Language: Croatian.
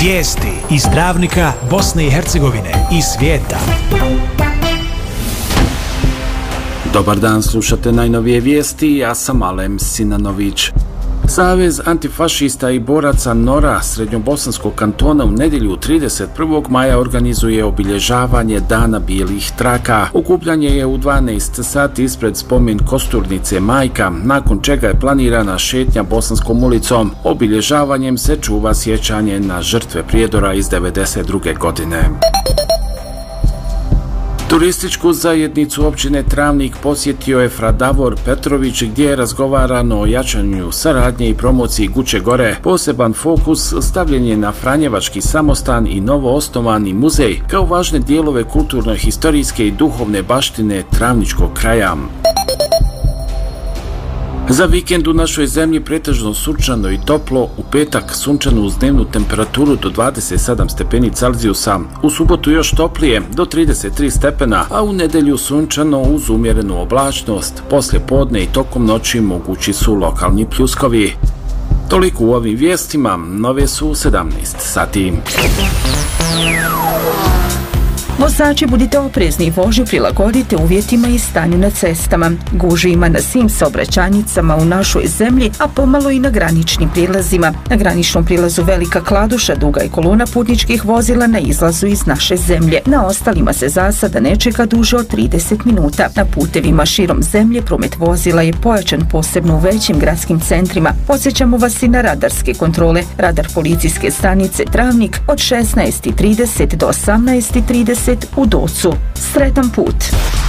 Vijesti iz Travnika, Bosne i Hercegovine i svijeta. Dobar dan, slušate najnovije vijesti, ja sam Alem Sinanović. Savez antifašista i boraca NORA Srednjobosanskog kantona u nedjelju 31. maja organizuje obilježavanje Dana bijelih traka. Okupljanje je u 12 sati ispred spomen kosturnice Majka, nakon čega je planirana šetnja Bosanskom ulicom. Obilježavanjem se čuva sjećanje na žrtve prijedora iz 1992. godine. Turističku zajednicu općine Travnik posjetio je fra Davor Petrović, gdje je razgovarano o jačanju saradnje i promociji Guče Gore. Poseban fokus stavljen je na Franjevački samostan i novoosnovani muzej kao važne dijelove kulturno-historijske i duhovne baštine Travničkog kraja. Za vikend u našoj zemlji pretežno sunčano i toplo, u petak sunčano uz dnevnu temperaturu do 27 stepeni Celzijusa, u subotu još toplije do 33 stepena, a u nedjelju sunčano uz umjerenu oblačnost, poslije podne i tokom noći mogući su lokalni pljuskovi. Toliko u ovim vijestima, nove su 17 sati. Vozači, budite oprezni i vožnju prilagodite uvjetima i stanju na cestama. Gužvi ima na svim saobraćajnicama u našoj zemlji, a pomalo i na graničnim prilazima. Na graničnom prilazu Velika Kladuša duga je kolona putničkih vozila na izlazu iz naše zemlje. Na ostalima se za sada ne čeka duže od 30 minuta. Na putevima širom zemlje promet vozila je pojačan, posebno u većim gradskim centrima. Podsjećamo vas i na radarske kontrole. Radar policijske stanice Travnik od 16:30 do 18:30 u Docu. Sretan put!